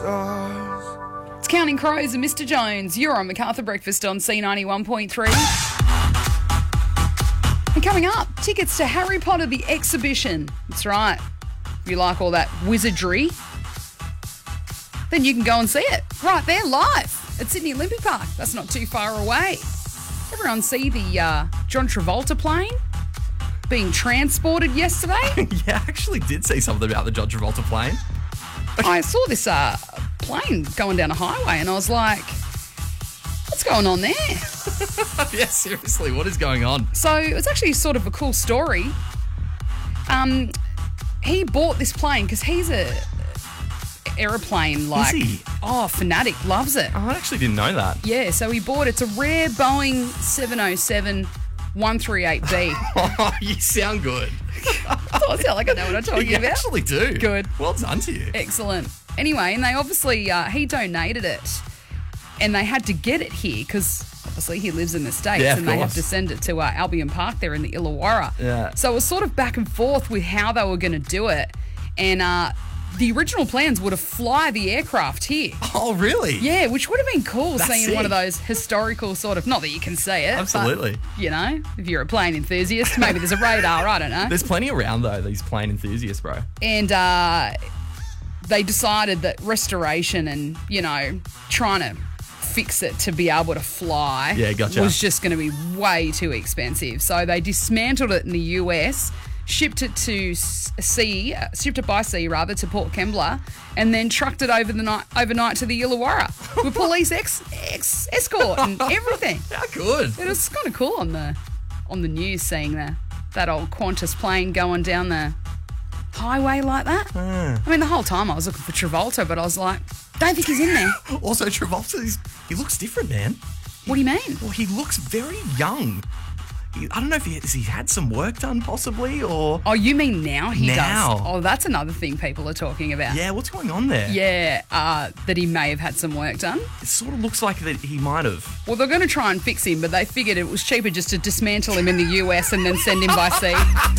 It's Counting Crows and Mr. Jones. You're on MacArthur Breakfast on C91.3. And coming up, tickets to Harry Potter the Exhibition. That's right. If you like all that wizardry, then you can go and see it right there live at Sydney Olympic Park. That's not too far away. Everyone see the John Travolta plane being transported yesterday? Yeah, I actually did see something about the John Travolta plane. I saw this plane going down a highway and I was like, what's going on there? Yeah, seriously, what is going on? So it was actually sort of a cool story. He bought this plane because he's a aeroplane Is he? fanatic, loves it. Oh, I actually didn't know that. Yeah, so he bought it's a rare Boeing 707-138B. Oh, you sound good. I sound like I know what I'm talking You about. actually do. Good. Well done to you. Excellent. Anyway, and they obviously, he donated it and they had to get it here because obviously he lives in the States Yeah, of and they have course. to send it to Albion Park there in the Illawarra. Yeah. So it was sort of back and forth with how they were going to do it. And the original plans were to fly the aircraft here. Oh, really? Yeah, which would have been cool That's seeing one of sick. those historical sort of, not that you can see it. Absolutely. But, you know, if you're a plane enthusiast, maybe there's a radar, I don't know. There's plenty around, though, these plane enthusiasts, bro. And they decided that restoration and, you know, trying to fix it to be able to fly Yeah, gotcha. was just going to be way too expensive. So they dismantled it in the US, shipped it by sea to Port Kembla, and then trucked it overnight to the Illawarra with police escort and everything. How good. It was kind of cool on the news seeing that old Qantas plane going down the highway like that. I mean, the whole time I was looking for Travolta, but I was like, don't think he's in there. Also, Travolta, he looks different, man. What do you mean? Well, he looks very young. I don't know if he had some work done, possibly, or... Oh, you mean now he Now. does? Oh, that's another thing people are talking about. Yeah, what's going on there? Yeah, that he may have had some work done. It sort of looks like that he might have. Well, they're going to try and fix him, but they figured it was cheaper just to dismantle him in the US and then send him by sea.